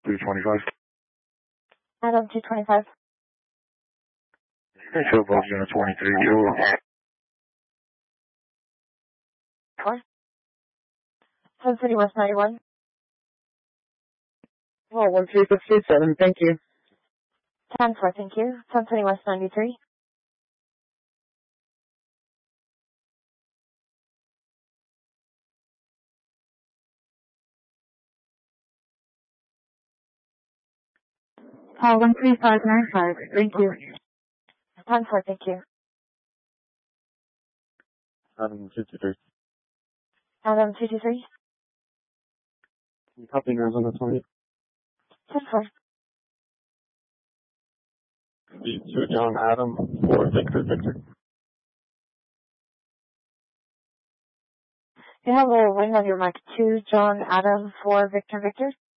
225. Adam 225. Show both unit 23. Euro. 4. Sun City West 91. Oh, 13627, thank you. 10-4, thank you. Sun City West 93. Call 13595, thank you. 10-4, thank you. Adam 53. Adam 223. Copy Arizona 20. 10-4. To John Adam for Victor Victor. You have a little ring on your mic. 2 John Adam 4 Victor Victor.